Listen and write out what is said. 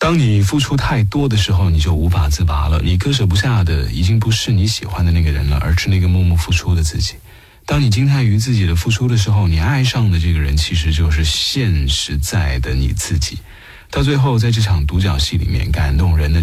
当你付出太多的时候，你就无法自拔了。你割舍不下的已经不是你喜欢的那个人了，而是那个默默付出的自己。当你惊叹于自己的付出的时候，你爱上的这个人其实就是现实在的你自己。到最后，在这场独角戏里面，感动人的